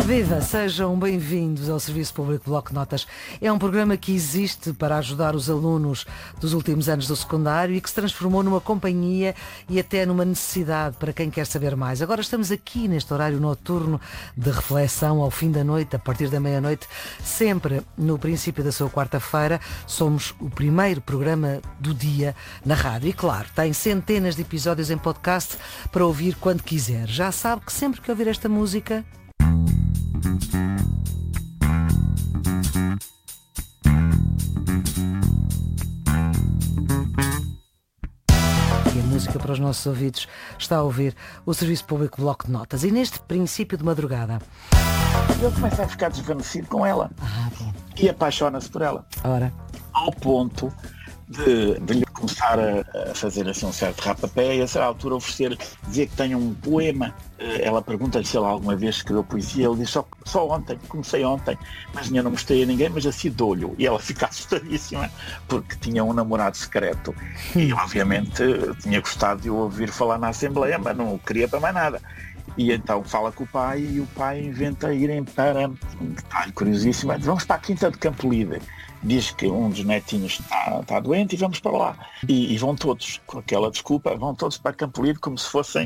Viva, sejam bem-vindos ao Serviço Público Bloco de Notas. É um programa que existe para ajudar os alunos dos últimos anos do secundário e que se transformou numa companhia e até numa necessidade para quem quer saber mais. Agora estamos aqui neste horário noturno de reflexão ao fim da noite, a partir da meia-noite, sempre no princípio da sua quarta-feira. Somos o primeiro programa do dia na rádio e, claro, tem centenas de episódios em podcast para ouvir quando quiser. Já sabe que sempre que ouvir esta música... E a música para os nossos ouvidos está a ouvir o Serviço Público Bloco de Notas. E neste princípio de madrugada... Ele começa a ficar desvanecido com ela. E apaixona-se por ela. Ora. Ao ponto de lhe começar a fazer assim um certo rapapé e a certa altura dizer que tem um poema. Ela pergunta-lhe se ele alguma vez escreveu poesia. Ele diz só ontem, comecei ontem, mas ainda não mostrei a ninguém, mas assim dou-lhe. E ela fica assustadíssima porque tinha um namorado secreto e obviamente tinha gostado de o ouvir falar na Assembleia, mas não queria para mais nada. E então fala com o pai e o pai inventa irem para, um detalhe curiosíssimo, vamos para a Quinta de Campo Líder. Diz que um dos netinhos está doente e vamos para lá. E vão todos, com aquela desculpa, vão todos para Campo Líder como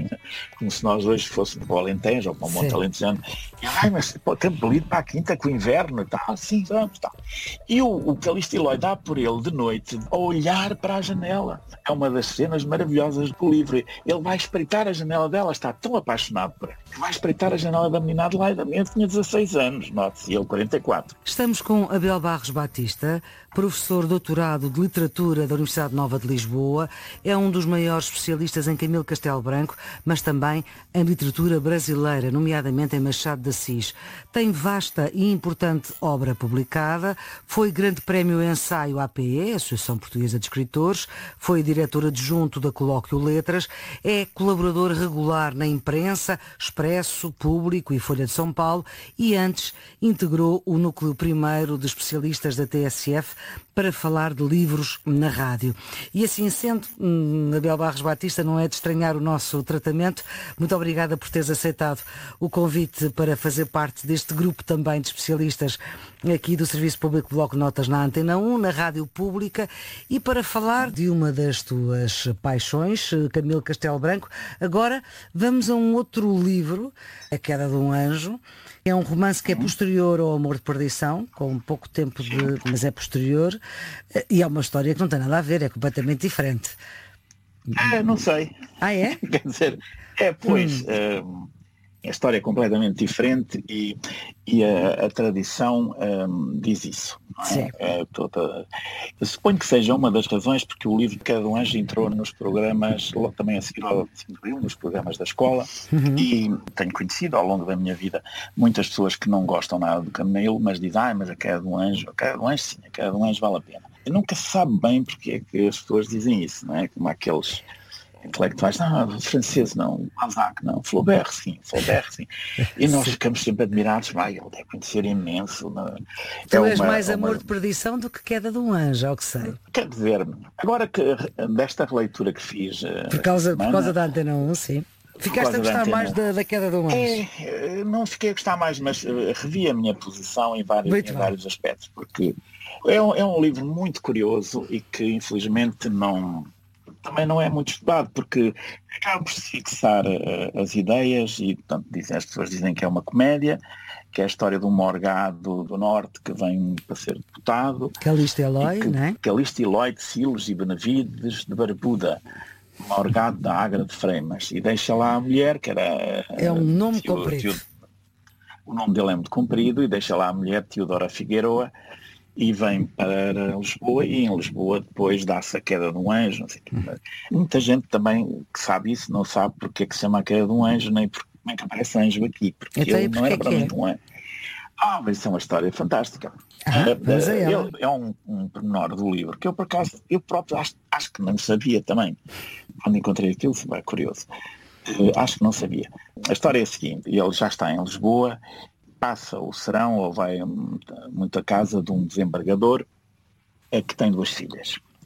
se nós hoje fôssemos para o Alentejo ou para o Monte Alentejano. E mas para Campo Líder, para a Quinta, com o inverno e tal, sim, vamos, tal. E o Calixto Eloy dá por ele de noite a olhar para a janela. É uma das cenas maravilhosas do livro. Ele vai espreitar a janela dela, está tão apaixonado por ela, que vai espreitar a janela da menina Adelaide. A menina tinha 16 anos, note-se, e ele 44. Estamos com Abel Barros Batista, professor doutorado de Literatura da Universidade Nova de Lisboa. É um dos maiores especialistas em Camilo Castelo Branco, mas também em literatura brasileira, nomeadamente em Machado de Assis. Tem vasta e importante obra publicada, foi grande prémio ensaio APE, Associação Portuguesa de Escritores, foi diretor adjunto da Colóquio Letras, é colaborador regular na imprensa, Expresso, Público e Folha de São Paulo e antes integrou o núcleo primeiro de especialistas da TSF para falar de livros na rádio. E assim sendo, Abel Barros Batista, não é de estranhar o nosso tratamento. Muito obrigada por teres aceitado o convite para fazer parte deste grupo também de especialistas aqui do Serviço Público Bloco de Notas na Antena 1, na Rádio Pública, e para falar de uma das tuas paixões, Camilo Castelo Branco. Agora vamos a um outro livro, A Queda de um Anjo. É um romance que é posterior ao Amor de Perdição, com pouco tempo mas é posterior, e é uma história que não tem nada a ver, é completamente diferente. Não sei. Ah, é? Quer dizer, pois, a história é completamente diferente e a tradição diz isso. Não é? Sim. Eu suponho que seja uma das razões porque o livro Queda do Anjo entrou nos programas, logo também a seguir ao 5 de Abril, nos programas da escola, e tenho conhecido ao longo da minha vida muitas pessoas que não gostam nada do Camilo, mas dizem, mas a Queda do Anjo sim, a Queda do Anjo vale a pena. E nunca se sabe bem porque é que as pessoas dizem isso, não é? Como aqueles intelectuais, francês não, Balzac não, Flaubert sim. E nós ficamos sempre admirados, ele deve conhecer imenso. Tu és mais Amor de Perdição do que Queda de um Anjo, ao que sei. Quer dizer, agora que desta releitura que fiz... Por causa da Antena 1, sim. Ficaste a gostar mais da Queda de um Anjo? Não fiquei a gostar mais, mas revi a minha posição em vários aspectos, porque é um livro muito curioso e que infelizmente também não é muito estudado, porque acaba por se fixar as ideias e, portanto, as pessoas dizem que é uma comédia, que é a história de um morgado do Norte que vem para ser deputado. Calixto Eloy, não é? Calixto Eloy de Silos e Benavides de Barbuda, morgado da Agra de Freimas, e deixa lá a mulher, que era... É um nome comprido. O nome dele é muito comprido, e deixa lá a mulher, Teodora Figueroa, e vem para Lisboa, e em Lisboa depois dá-se a Queda de um Anjo. Não sei o quê. Muita gente também que sabe isso não sabe porque é que se chama a Queda de um Anjo, nem como é que aparece anjo aqui, porque ele não era para mim um anjo. Mas isso é uma história fantástica. É um pormenor do livro que eu, por acaso, eu próprio acho que não sabia também. Quando encontrei aquilo, foi curioso. Acho que não sabia. A história é a seguinte: ele já está em Lisboa, passa o serão ou vai muito à casa de um desembargador que tem 2 filhas.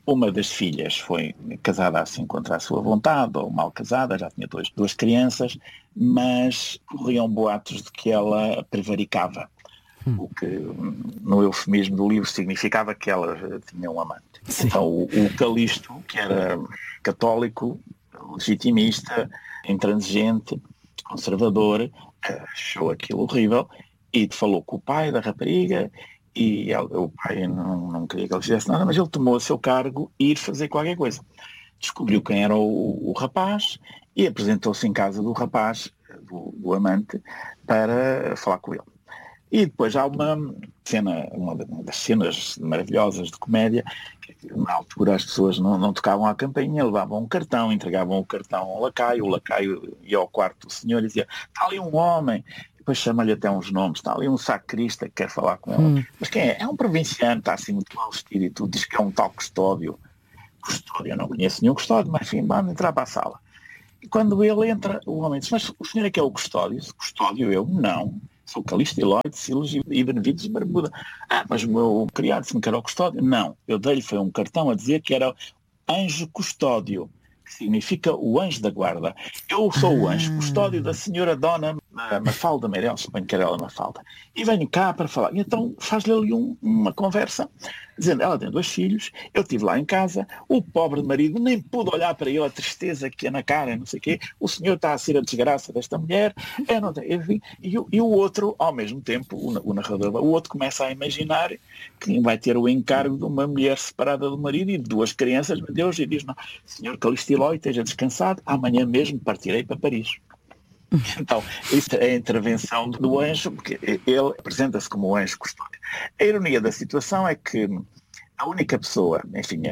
Uma das filhas foi casada assim contra a sua vontade, ou mal casada, já tinha duas crianças, mas corriam boatos de que ela prevaricava, o que no eufemismo do livro significava que ela tinha um amante. Sim. Então o Calixto, que era católico, legitimista, intransigente, conservador, achou aquilo horrível e falou com o pai da rapariga. E o pai não queria que ele fizesse nada, mas ele tomou a seu cargo ir fazer qualquer coisa. Descobriu quem era o rapaz e apresentou-se em casa do rapaz, do amante, para falar com ele. E depois há uma cena, uma das cenas maravilhosas de comédia, que na altura as pessoas não tocavam à campainha, levavam um cartão, entregavam o cartão ao lacaio, o lacaio ia ao quarto do senhor e dizia: está ali um homem. Depois chama-lhe até uns nomes, está ali um sacrista que quer falar com ela. Mas quem é? É um provinciano, está assim muito mal vestido e tudo, diz que é um tal Custódio. Custódio, eu não conheço nenhum Custódio, mas enfim, vamos entrar para a sala. E quando ele entra, o homem diz: mas o senhor é que é o Custódio? Custódio, eu? Não. Sou Calixto Eloy de Silos e Benevides de Barbuda. Mas o meu criado disse-me que era o Custódio. Não, eu dei-lhe foi um cartão a dizer que era Anjo Custódio, que significa o anjo da guarda. Eu sou o anjo custódio da senhora Dona Mafalda Meireles, suponho que era ela Mafalda, e venho cá para falar. E então faz-lhe ali uma conversa, dizendo: ela tem 2 filhos, eu estive lá em casa, o pobre marido nem pude olhar para ele, a tristeza que é na cara, não sei o quê, o senhor está a ser a desgraça desta mulher, eu não tenho, enfim. E o outro, ao mesmo tempo, o narrador, o outro começa a imaginar que vai ter o encargo de uma mulher separada do marido e de 2 crianças, meu Deus, e diz: não, senhor Calixto Eloy, esteja descansado, amanhã mesmo partirei para Paris. Então, isso é a intervenção do anjo, porque ele apresenta-se como o anjo custódio. A ironia da situação é que a única pessoa, enfim,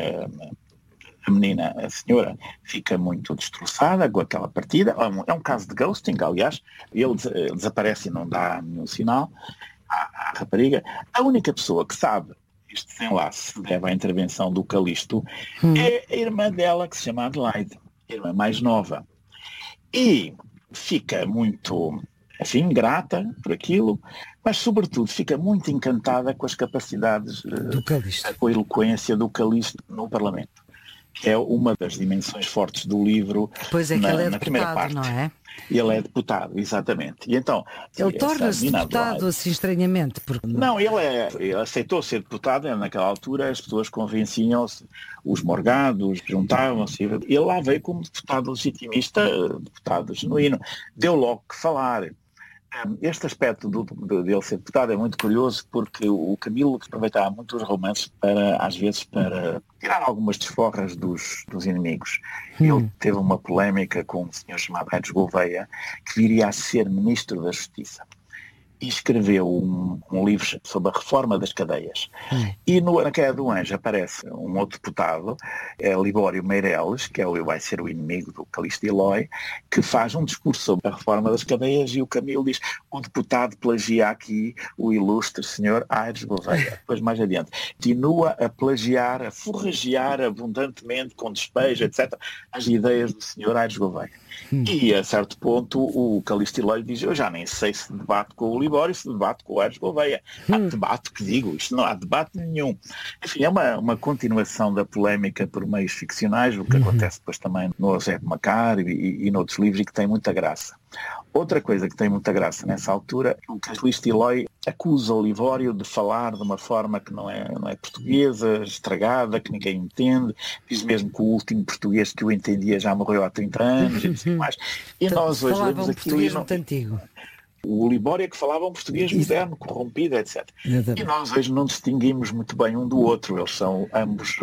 a menina, a senhora, fica muito destroçada com aquela partida. É um caso de ghosting, aliás. Ele desaparece e não dá nenhum sinal à rapariga. A única pessoa que sabe este desenlace se deve à intervenção do Calixto é a irmã dela, que se chama Adelaide, a irmã mais nova. E fica muito, enfim, grata por aquilo, mas sobretudo fica muito encantada com as capacidades, Do Calixto. com a eloquência do Calixto no Parlamento, que é uma das dimensões fortes do livro. Pois é que ele é na primeira deputado, parte. não é? Ele é deputado, exatamente. E então, Ele torna-se deputado assim estranhamente. Porque... Não, ele aceitou ser deputado, naquela altura as pessoas convenciam-se, os morgados juntavam-se, ele lá veio como deputado legitimista, deputado genuíno, deu logo que falar. Este aspecto dele ser deputado é muito curioso porque o Camilo aproveitava muito os romances às vezes para tirar algumas desforras dos inimigos. Ele teve uma polémica com um senhor chamado Aires Gouveia, que viria a ser ministro da Justiça. E escreveu um livro sobre a reforma das cadeias. E na Queda do Anjo aparece um outro deputado, Libório Meireles, que vai ser o inimigo do Calixto Eloy, que faz um discurso sobre a reforma das cadeias e o Camilo diz: o deputado plagia aqui o ilustre senhor Aires Gouveia. Depois mais adiante, continua a plagiar, a forragear abundantemente, com despejo, etc., as ideias do senhor Aires Gouveia. E a certo ponto o Calixto Eloy diz: eu já nem sei se debate com o Libório, se debate com o Aires Gouveia. Há debate, que digo, isto não há debate nenhum. Enfim, é uma continuação da polémica por meios ficcionais, o que acontece depois também no Eusébio Macar e noutros livros, e que tem muita graça. Outra coisa que tem muita graça nessa altura é o Calixto Eloy acusa o Libório de falar de uma forma que não é portuguesa, estragada, que ninguém entende. Diz mesmo que o último português que o entendia já morreu há 30 anos, e assim mais. E nós hoje lemos aquilo e muito antigo. O Libório é que falava um português moderno, corrompido, etc. E nós hoje não distinguimos muito bem um do outro. Eles são ambos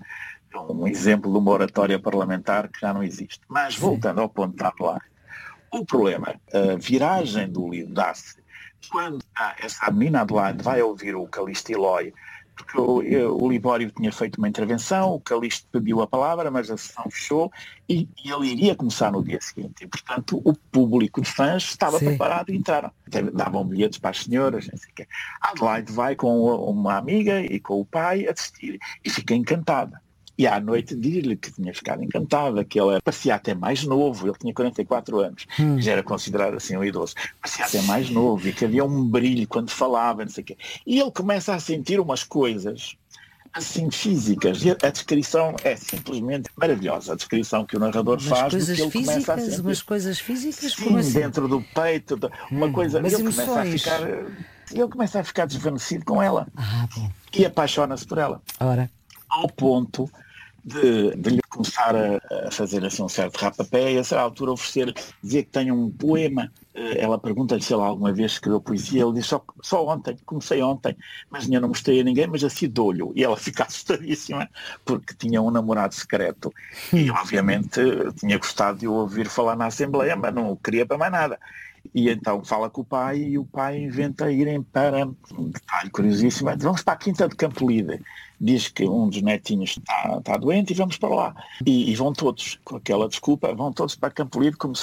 um exemplo de uma oratória parlamentar que já não existe. Mas voltando ao ponto de falar, o problema, a viragem do livro dá-se quando essa menina Adelaide vai ouvir o Calixto Eloy, porque o Libório tinha feito uma intervenção, o Calixto pediu a palavra, mas a sessão fechou e ele iria começar no dia seguinte. E, portanto, o público de fãs estava preparado e entraram. Davam bilhetes para as senhoras, não sei o quê. A Adelaide vai com uma amiga e com o pai assistir e fica encantada. E à noite diz-lhe que tinha ficado encantada, que ele parecia até mais novo, ele tinha 44 anos, já era considerado assim um idoso, parecia até mais novo e que havia um brilho quando falava, não sei o quê. E ele começa a sentir umas coisas assim físicas. E a descrição é simplesmente maravilhosa. A descrição que o narrador faz do que ele começa a sentir. Umas coisas físicas? Sim, Como assim? dentro do peito, uma coisa. Mas emoções. Ele começa a ficar desvanecido com ela. Bom. E apaixona-se por ela. Ora. Ao ponto de lhe começar a fazer assim um certo rapapé e a certa altura dizer que tem um poema. Ela pergunta-lhe se ele alguma vez escreveu poesia. Ele diz só ontem, comecei ontem, mas ainda não mostrei a ninguém, mas assim dou-lhe. E ela fica assustadíssima porque tinha um namorado secreto e obviamente tinha gostado de o ouvir falar na Assembleia, mas não o queria para mais nada. E então fala com o pai e o pai inventa irem para, um detalhe curiosíssimo, vamos para a Quinta de Campolide. Diz que um dos netinhos está doente e vamos para lá. E vão todos, com aquela desculpa, vão todos para Campolide como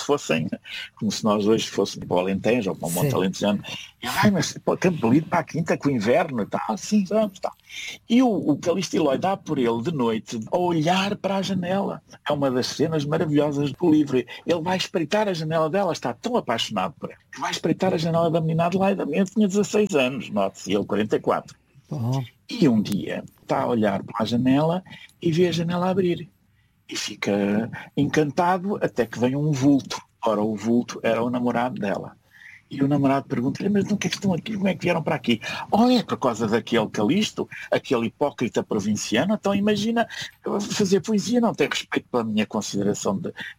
se nós hoje fôssemos para o Alentejo ou para o Monte Alentejano. E mas para Campolide, para a Quinta, com o inverno e tal, sim, vamos, tal. E o Calixto Eloy dá por ele de noite a olhar para a janela. É uma das cenas maravilhosas do livro. Ele vai espreitar a janela dela, está tão apaixonado por ela, que vai espreitar a janela da menina Adelaide. A menina tinha 16 anos, note-se, ele 44. Oh. E um dia está a olhar para a janela e vê a janela abrir. E fica encantado até que vem um vulto. Ora, o vulto era o namorado dela. E o namorado pergunta-lhe, mas não que estão aqui? Como é que vieram para aqui? Olha, é por causa daquele Calixto, aquele hipócrita provinciano. Então imagina, fazer poesia não tem respeito pela minha consideração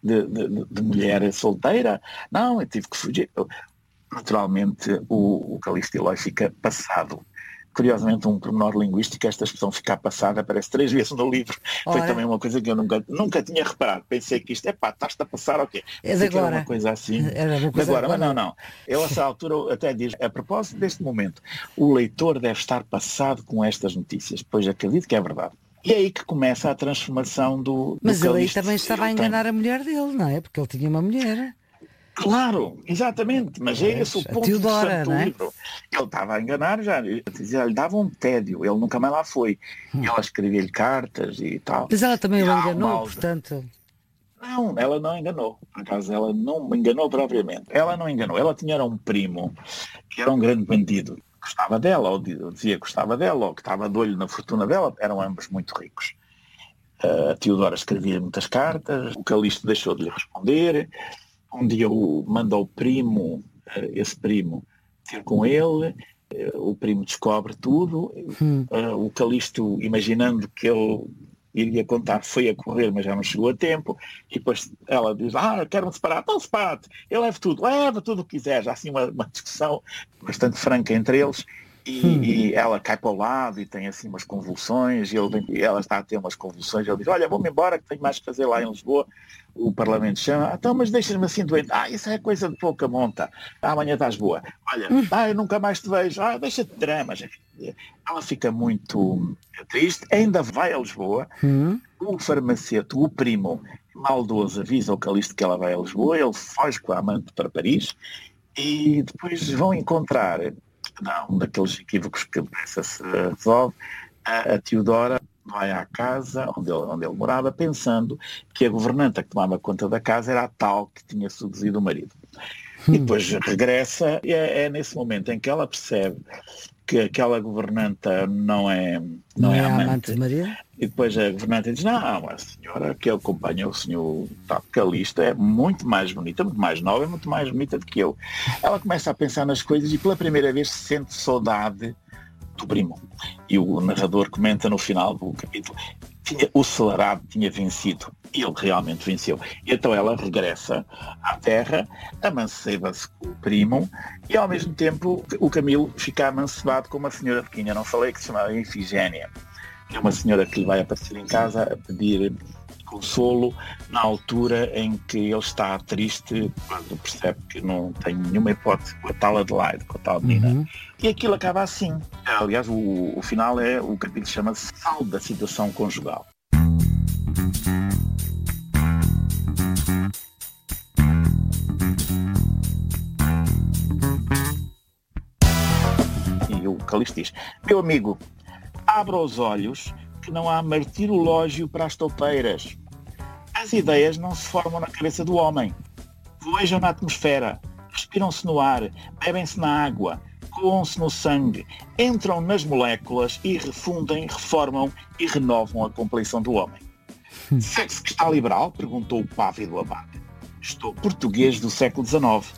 de mulher solteira. Não, eu tive que fugir. Naturalmente, o Calixto Eloy fica passado. Curiosamente, um pormenor linguístico, esta expressão ficar passada aparece 3 vezes no livro. Foi também uma coisa que eu nunca tinha reparado. Pensei que isto, estás-te a passar ou quê? É de agora. Era uma coisa assim. Mas não. Ele, a essa altura, até diz, a propósito deste momento, o leitor deve estar passado com estas notícias, pois acredito que é verdade. E é aí que começa a transformação do Mas do ele aí Calixto. também estava a enganar a mulher dele, não é? Porque ele tinha uma mulher. Claro, exatamente, mas é esse o ponto Teodora, do livro. Ele estava a enganar já, lhe dava um tédio, ele nunca mais lá foi. E ela escrevia-lhe cartas e tal. Mas ela também o enganou, portanto... Não, ela não enganou. Por acaso, ela não me enganou propriamente. Ela não enganou. Ela tinha um primo que era um grande bandido. Gostava dela, ou dizia que gostava dela, ou que estava de olho na fortuna dela. Eram ambos muito ricos. A Teodora escrevia muitas cartas, o Calixto deixou de lhe responder. Um dia manda o primo, esse primo, ter com ele, o primo descobre tudo, o Calixto, imaginando que ele iria contar, foi a correr, mas já não chegou a tempo, e depois ela diz, quero-me separar, então separa-te, eu levo tudo o que quiseres. Há assim uma discussão bastante franca entre eles, e ela cai para o lado e tem assim umas convulsões, e ela está a ter umas convulsões, ele diz, olha, vou-me embora que tenho mais que fazer lá em Lisboa. O Parlamento chama, então, mas deixas-me assim doente. Isso é coisa de pouca monta. Amanhã estás boa. Olha, eu nunca mais te vejo. Deixa-te de dramas. Ela fica muito triste, ainda vai a Lisboa. O farmacêutico, o primo, maldoso, avisa ao Calixto que ela vai a Lisboa, ele foge com a amante para Paris e depois vão encontrar, um daqueles equívocos que se resolve, a Teodora vai à casa onde ele morava, pensando que a governanta que tomava conta da casa era a tal que tinha seduzido o marido. E depois regressa, e é nesse momento em que ela percebe que aquela governanta não é amante de Maria. E depois a governanta diz, não, a senhora que acompanha o senhor Calixto é muito mais bonita, muito mais nova, muito mais bonita do que eu. Ela começa a pensar nas coisas e pela primeira vez sente saudade do primo. E o narrador comenta no final do capítulo, o celarado tinha vencido, e ele realmente venceu. E então ela regressa à terra, amanceba-se com o primo, e ao mesmo tempo o Camilo fica amancebado com uma senhora de quem eu não falei, que se chama Ifigénia, que é uma senhora que lhe vai aparecer em casa a pedir consolo na altura em que ele está triste, quando percebe que não tem nenhuma hipótese com a tal Adelaide, com a tal menina. E aquilo acaba assim. Aliás, o final o capítulo chama-se Sal da Situação Conjugal. E o Calixto diz, meu amigo, abra os olhos que não há martirológio para as toupeiras. As ideias não se formam na cabeça do homem. Voejam na atmosfera, respiram-se no ar, bebem-se na água, com tatuam-se no sangue, entram nas moléculas e refundem, reformam e renovam a compleição do homem. Sexo que está liberal? Perguntou o pávido abade. Estou português do século XIX.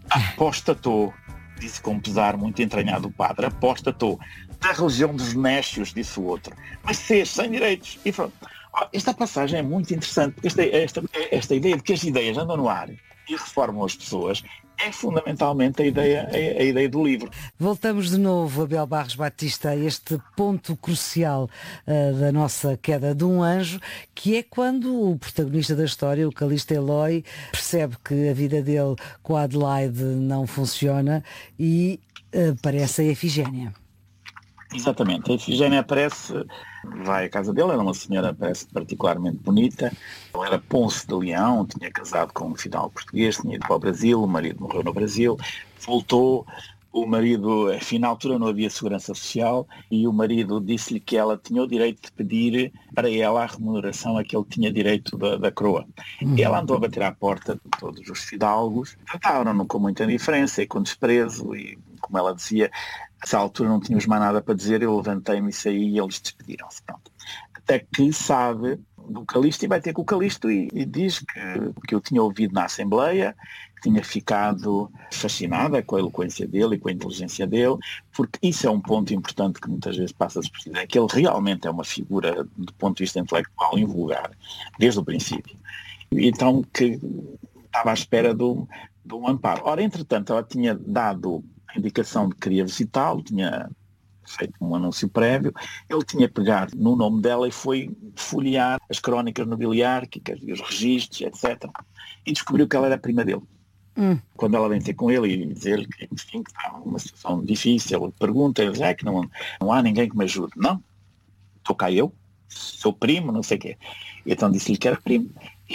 Apostatou, disse com pesar muito entranhado o padre. Apostatou. Da religião dos nécios, disse o outro. Mas sem direitos. E pronto. Esta passagem é muito interessante, porque esta ideia de que as ideias andam no ar e reformam as pessoas é fundamentalmente a ideia do livro. Voltamos de novo, Abel Barros Batista, a este ponto crucial da nossa queda de um anjo, que é quando o protagonista da história, o Calixto Eloy, percebe que a vida dele com a Adelaide não funciona e aparece a Efigénia. Exatamente, a Efigénia aparece, vai à casa dele, era uma senhora, parece particularmente bonita, ela era Ponce de Leão, tinha casado com um fidalgo português, tinha ido para o Brasil, o marido morreu no Brasil, voltou, o marido, enfim, na altura não havia segurança social, e o marido disse-lhe que ela tinha o direito de pedir para ela a remuneração a que ele tinha direito da coroa. E ela andou a bater à porta de todos os fidalgos, trataram-no com muita indiferença e com desprezo, e como ela dizia, nessa altura não tínhamos mais nada para dizer, eu levantei-me e saí e eles despediram-se. Pronto. Até que sabe do Calixto e vai ter com o Calixto e diz que eu tinha ouvido na Assembleia, que tinha ficado fascinada com a eloquência dele e com a inteligência dele, porque isso é um ponto importante que muitas vezes passa despercebido, é que ele realmente é uma figura do ponto de vista intelectual invulgar, desde o princípio. Então que estava à espera de um amparo. Ora, entretanto, ela tinha dado a indicação de que queria visitá-lo, tinha feito um anúncio prévio, ele tinha pegado no nome dela e foi folhear as crónicas nobiliárquicas e os registros, etc. E descobriu que ela era a prima dele. Quando ela vem ter com ele e dizer que, enfim, que está numa situação difícil, ele pergunta, ele diz, que não há ninguém que me ajude. Não, estou cá eu, sou primo, não sei o quê. E então disse-lhe que era primo.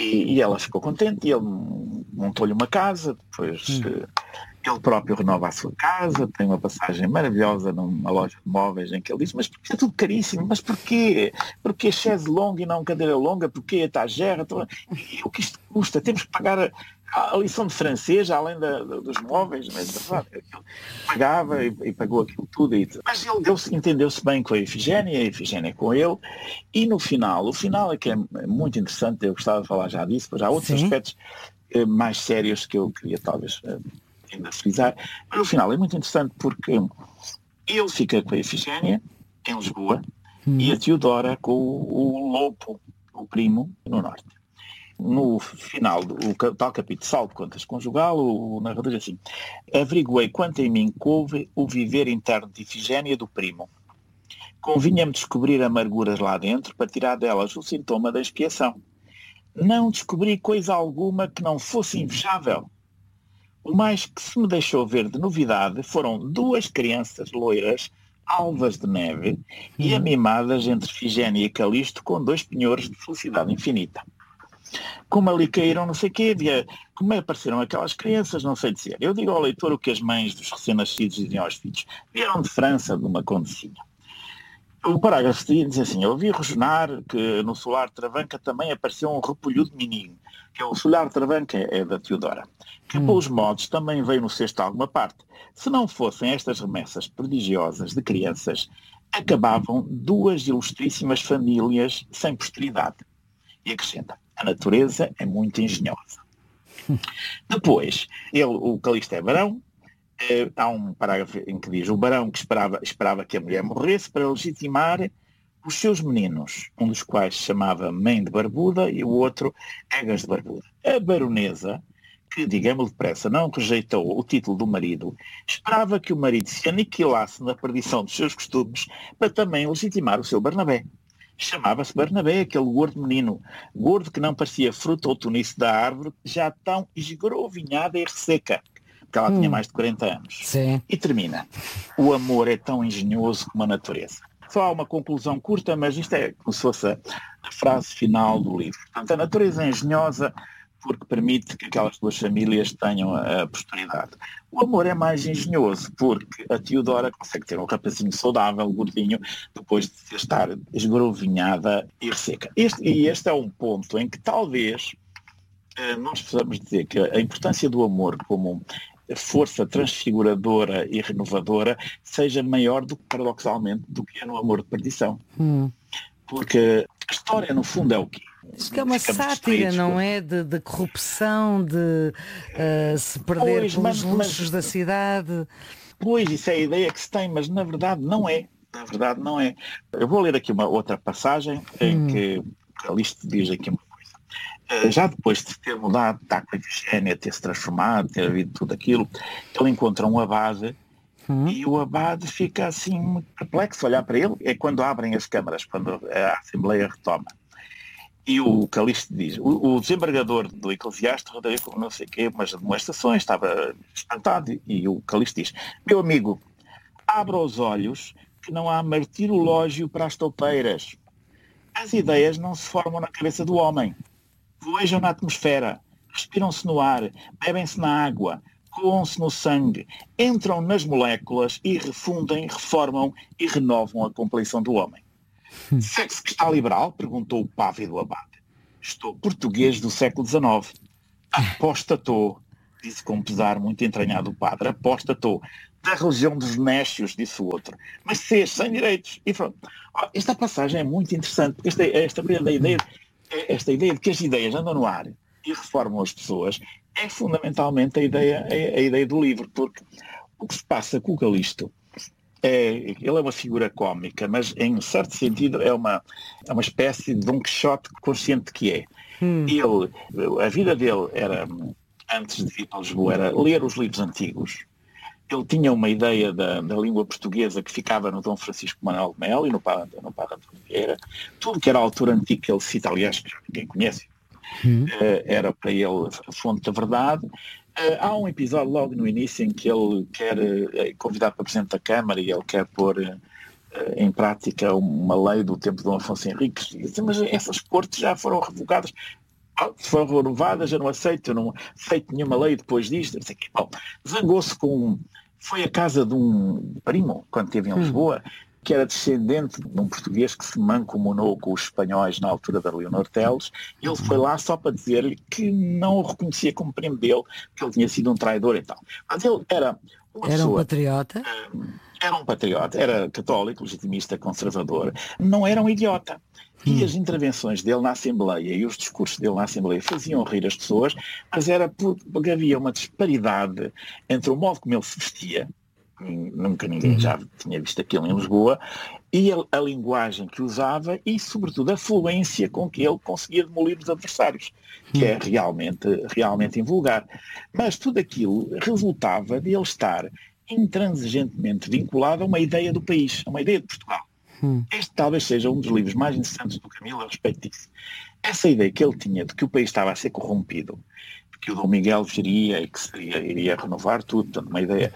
E ela ficou contente e ele montou-lhe uma casa, depois ele próprio renova a sua casa, tem uma passagem maravilhosa numa loja de móveis em que ele diz, mas porque é tudo caríssimo, mas porquê? Porquê chaise longue e não cadeira longa? Porquê etagera? E o que isto custa? Temos que pagar a lição de francês, além dos móveis, mas verdade, ele pagava e pagou aquilo tudo. Mas ele entendeu-se bem com a Efigénia com ele, e no final, o final é que é muito interessante, eu gostava de falar já disso, mas há outros aspectos mais sérios que eu queria talvez ainda frisar, mas no final é muito interessante porque ele fica com a Efigénia em Lisboa e a Teodora com o Lopo, o primo, no norte. No final do tal capítulo Saldo de Contas Conjugal, o narrador diz assim: averiguei quanto em mim couve o viver interno de Efigénia do primo. Convinha-me descobrir amarguras lá dentro para tirar delas o sintoma da expiação. Não descobri coisa alguma que não fosse invejável. O mais que se me deixou ver de novidade foram 2 crianças loiras, alvas de neve, e amimadas entre Efigénia e Calixto com 2 penhores de felicidade infinita. Como ali caíram não sei o quê, como apareceram aquelas crianças, não sei dizer. Eu digo ao leitor o que as mães dos recém-nascidos diziam aos filhos. Vieram de França, de uma condecinha. O parágrafo seguinte diz assim: eu ouvi rosnar que no solar de Travanca também apareceu um repolhudo menino, que é o solar de Travanca, é da Teodora, que pelos modos também veio no cesto de alguma parte. Se não fossem estas remessas prodigiosas de crianças, acabavam 2 ilustríssimas famílias sem posteridade. E acrescenta: a natureza é muito engenhosa. Depois, o Calixto é barão. Há um parágrafo em que diz: o barão que esperava que a mulher morresse para legitimar os seus meninos, um dos quais se chamava Mãe de Barbuda e o outro Egas de Barbuda. A baronesa, que, digamos depressa, não rejeitou o título do marido, esperava que o marido se aniquilasse na perdição dos seus costumes para também legitimar o seu Barnabé. Chamava-se Barnabé, aquele gordo menino, gordo que não parecia fruto ou tuniço da árvore, já tão esgrovinhada e resseca, porque ela tinha mais de 40 anos. Sim. E termina: o amor é tão engenhoso como a natureza. Só há uma conclusão curta, mas isto é como se fosse a frase final do livro. Portanto, a natureza é engenhosa porque permite que aquelas 2 famílias tenham a posteridade. O amor é mais engenhoso porque a Teodora consegue ter um rapazinho saudável, gordinho, depois de estar esgrovinhada e resseca. Este é um ponto em que talvez nós possamos dizer que a importância do amor como força transfiguradora e renovadora seja maior do que, paradoxalmente, do que é no Amor de Perdição. Porque a história, no fundo, é o quê? Isto que é uma sátira, não é? De corrupção, de se perder pelos luxos da cidade. Pois, isso é a ideia que se tem, mas na verdade não é. Na verdade não é. Eu vou ler aqui uma outra passagem em que Calisto diz aqui uma coisa. Já depois de ter mudado, estar com a Efigénia, ter se transformado, ter havido tudo aquilo, ele encontra um abade e o abade fica assim muito perplexo a olhar para ele. É quando abrem as câmaras, quando a Assembleia retoma. E o Calisto diz, o desembargador do Eclesiástico rodeia como não sei o quê, umas demonstrações, estava espantado, e o Calisto diz, meu amigo, abra os olhos que não há martirológio para as toupeiras. As ideias não se formam na cabeça do homem. Voejam na atmosfera, respiram-se no ar, bebem-se na água, coam-se no sangue, entram nas moléculas e refundem, reformam e renovam a compleição do homem. Segue-se que está liberal? Perguntou o pávido abade. Estou português do século XIX. Apostatou, disse com pesar muito entranhado o padre. Apostatou. Da religião dos nécios, disse o outro. Mas sem direitos. E pronto. Esta passagem é muito interessante, porque esta ideia de que as ideias andam no ar e reformam as pessoas é fundamentalmente a ideia do livro, porque o que se passa com o Calisto ele é uma figura cómica, mas em certo sentido é uma espécie de Dom Quixote consciente que é. A vida dele era, antes de vir para Lisboa, era ler os livros antigos. Ele tinha uma ideia da língua portuguesa que ficava no Dom Francisco Manuel de Melo e no Padre António Vieira. Tudo que era autor antigo que ele cita, aliás, que ninguém conhece, era para ele a fonte da verdade. Há um episódio logo no início em que ele quer convidar para Presidente da Câmara e ele quer pôr em prática uma lei do tempo de Dom Afonso Henriques. Mas essas cortes já foram revogadas. Se foram renovadas, eu não aceito nenhuma lei depois disto. Bom, zangou-se foi à casa de um primo, quando esteve em Lisboa, que era descendente de um português que se mancomunou com os espanhóis na altura da Leonor Teles. Ele foi lá só para dizer-lhe que não o reconhecia como primo dele, que ele tinha sido um traidor e tal. Mas ele era uma pessoa... um patriota? Era um patriota, era católico, legitimista, conservador. Não era um idiota. E as intervenções dele na Assembleia e os discursos dele na Assembleia faziam rir as pessoas, mas era porque havia uma disparidade entre o modo como ele se vestia, nunca ninguém já tinha visto aquilo em Lisboa, e a linguagem que usava e, sobretudo, a fluência com que ele conseguia demolir os adversários, que é realmente invulgar. Mas tudo aquilo resultava de ele estar intransigentemente vinculado a uma ideia do país, a uma ideia de Portugal. Este talvez seja um dos livros mais interessantes do Camilo a respeito disso. Essa ideia que ele tinha de que o país estava a ser corrompido, que o Dom Miguel viria e que iria renovar tudo, portanto, uma ideia.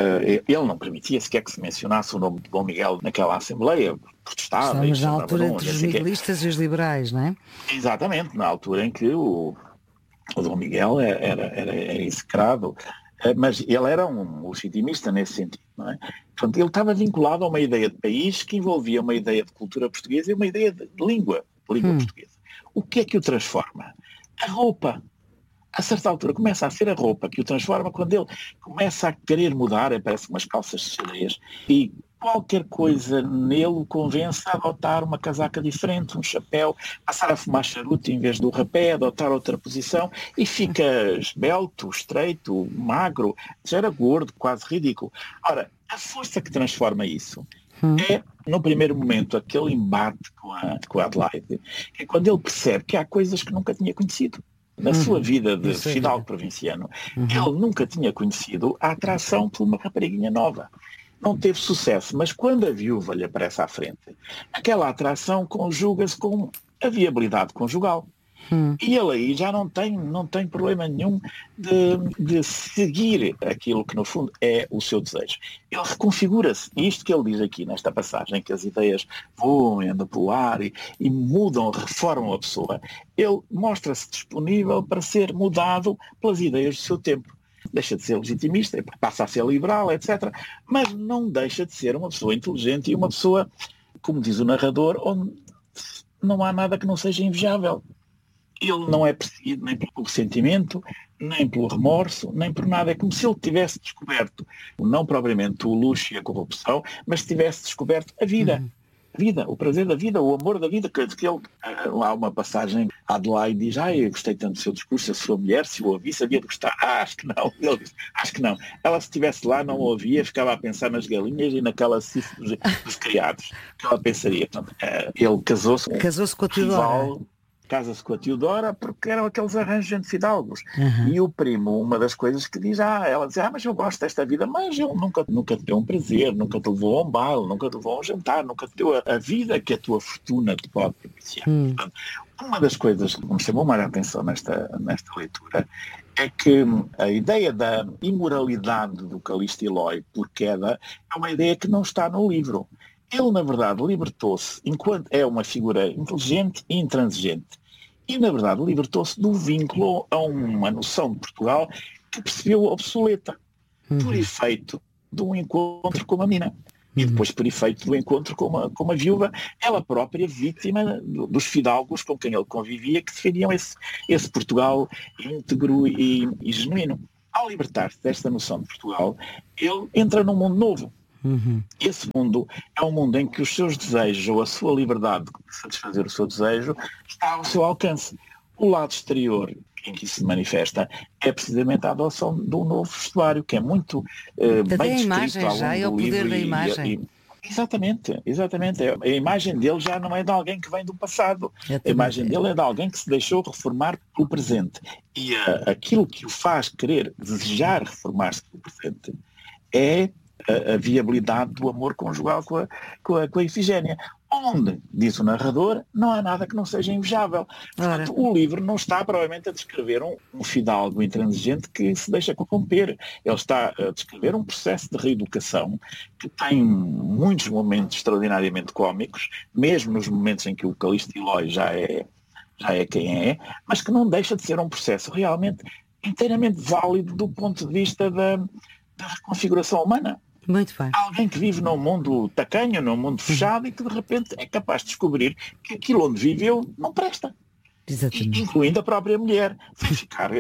Ele não permitia sequer que se mencionasse o nome de Dom Miguel naquela Assembleia, protestava. Estamos na altura entre os miguelistas e os liberais, não é? Exatamente, na altura em que o Dom Miguel era execrado, mas ele era um legitimista nesse sentido, não é? Portanto, ele estava vinculado a uma ideia de país que envolvia uma ideia de cultura portuguesa e uma ideia de língua portuguesa. O que é que o transforma? A roupa. A certa altura começa a ser a roupa que o transforma quando ele começa a querer mudar, aparece umas calças de xadrez e qualquer coisa nele o convence a adotar uma casaca diferente, um chapéu, passar a fumar charuto em vez do rapé, adotar outra posição e fica esbelto, estreito, magro, já era gordo, quase ridículo. Ora, a força que transforma isso é, no primeiro momento, aquele embate com a Adelaide, que é quando ele percebe que há coisas que nunca tinha conhecido. Na sua vida de fidalgo provinciano, ele nunca tinha conhecido a atração por uma rapariguinha nova. Não teve sucesso, mas quando a viúva lhe aparece à frente, aquela atração conjuga-se com a viabilidade conjugal. E ele aí já não tem problema nenhum de seguir aquilo que no fundo é o seu desejo. Ele reconfigura-se. E isto que ele diz aqui nesta passagem, que as ideias voam, andam pelo ar e mudam, reformam a pessoa, ele mostra-se disponível para ser mudado pelas ideias do seu tempo. Deixa de ser legitimista, passa a ser liberal, etc. Mas não deixa de ser uma pessoa inteligente e uma pessoa, como diz o narrador, onde não há nada que não seja invejável. Ele não é perseguido nem pelo ressentimento, nem pelo remorso, nem por nada. É como se ele tivesse descoberto, não propriamente o luxo e a corrupção, mas tivesse descoberto a vida. A vida, o prazer da vida, o amor da vida, que ele, há uma passagem, a Adelaide diz, eu gostei tanto do seu discurso, a sua mulher, se o ouvi, sabia de gostar. Acho que não. Ele diz, acho que não. Ela, se estivesse lá, não o ouvia, ficava a pensar nas galinhas e naquela cifra dos criados, que ela pensaria. Portanto, ele casou-se com a Teodora. Casa-se com a Teodora porque eram aqueles arranjos entre fidalgos. E o primo, uma das coisas que diz, ela diz, mas eu gosto desta vida, mas ele nunca te deu um prazer, nunca te levou a um baile, nunca te levou a um jantar, nunca te deu a vida que a tua fortuna te pode propiciar. Portanto, uma das coisas que me chamou mais a atenção nesta leitura é que a ideia da imoralidade do Calixto Eloy por queda é uma ideia que não está no livro. Ele, na verdade, libertou-se, enquanto é uma figura inteligente e intransigente, e, na verdade, libertou-se do vínculo a uma noção de Portugal que percebeu obsoleta, por efeito de um encontro com uma mina. E depois, por efeito do encontro com uma viúva, ela própria vítima dos fidalgos com quem ele convivia, que defendiam esse Portugal íntegro e genuíno. Ao libertar-se desta noção de Portugal, ele entra num mundo novo. Esse mundo é um mundo em que os seus desejos ou a sua liberdade de satisfazer o seu desejo está ao seu alcance. O lado exterior em que isso se manifesta é precisamente a adoção de um novo vestuário, que é muito bem descrito imagem ao longo já é o do poder livro da imagem. Exatamente. A imagem dele já não é de alguém que vem do passado. A imagem dele é de alguém que se deixou reformar pelo presente. E aquilo que o faz querer, desejar reformar-se pelo presente é a viabilidade do amor conjugal com a Ifigénia, onde, diz o narrador, não há nada que não seja invejável. Portanto, o livro não está provavelmente a descrever um fidalgo intransigente que se deixa corromper. Ele está a descrever um processo de reeducação que tem muitos momentos extraordinariamente cómicos, mesmo nos momentos em que o Calixto Eloy já é quem é, mas que não deixa de ser um processo realmente inteiramente válido do ponto de vista da reconfiguração humana. Muito bem. Alguém que vive num mundo tacanho, num mundo fechado e que de repente é capaz de descobrir que aquilo onde viveu não presta. Exatamente. Incluindo a própria mulher. Sem ficar.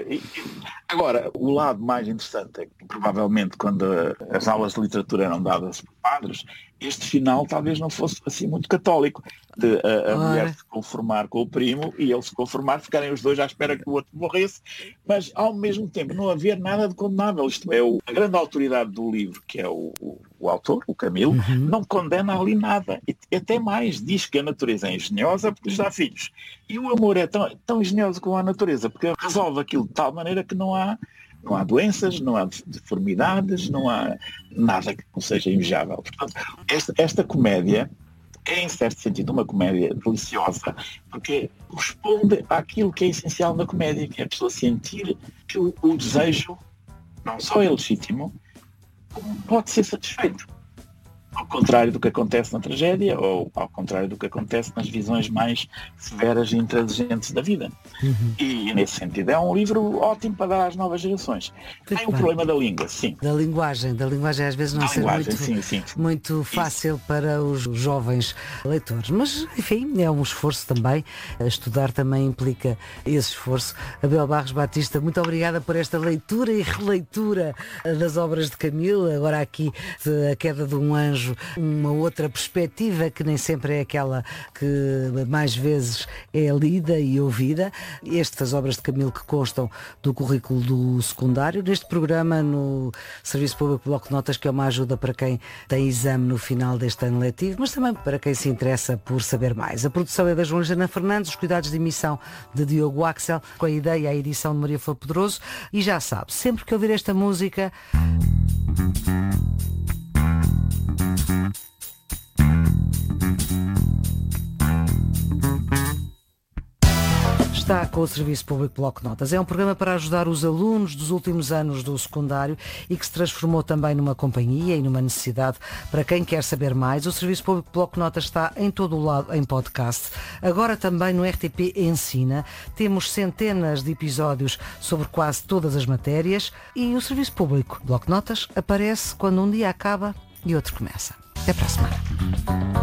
Agora, o lado mais interessante é que provavelmente quando as aulas de literatura eram dadas por padres, este final talvez não fosse assim muito católico, de a mulher se conformar com o primo e ele se conformar, ficarem os dois à espera que o outro morresse, mas ao mesmo tempo não haver nada de condenável. Isto é, a grande autoridade do livro, que é o autor, o Camilo, não condena ali nada. E até mais, diz que a natureza é engenhosa porque lhes dá filhos. E o amor é tão engenhoso como a natureza, porque resolve aquilo de tal maneira que não há doenças, não há deformidades, não há nada que não seja invejável. Portanto, esta comédia é, em certo sentido, uma comédia deliciosa, porque corresponde àquilo que é essencial na comédia, que é a pessoa sentir que o desejo não só é legítimo, como pode ser satisfeito. Ao contrário do que acontece na tragédia, ou ao contrário do que acontece nas visões mais severas e intransigentes da vida. E nesse sentido é um livro ótimo para dar às novas gerações. Tem o problema da língua, sim. Da linguagem às vezes não ser muito fácil para os jovens leitores. Mas, enfim, é um esforço também. Estudar também implica esse esforço. Abel Barros Batista, muito obrigada por esta leitura e releitura das obras de Camilo. Agora aqui, A Queda de um Anjo, uma outra perspectiva que nem sempre é aquela que mais vezes é lida e ouvida. Estas obras de Camilo que constam do currículo do secundário, neste programa no Serviço Público Bloco de Notas, que é uma ajuda para quem tem exame no final deste ano letivo, mas também para quem se interessa por saber mais. A produção é da Joana Fernandes, os cuidados de emissão de Diogo Axel, com a ideia e a edição de Maria Flor Pedroso. E já sabe, sempre que ouvir esta música, está com o Serviço Público Bloco de Notas. É um programa para ajudar os alunos dos últimos anos do secundário e que se transformou também numa companhia e numa necessidade para quem quer saber mais. O Serviço Público Bloco de Notas está em todo o lado em podcast. Agora também no RTP Ensina. Temos centenas de episódios sobre quase todas as matérias e o Serviço Público Bloco de Notas aparece quando um dia acaba e outro começa. Até para a semana.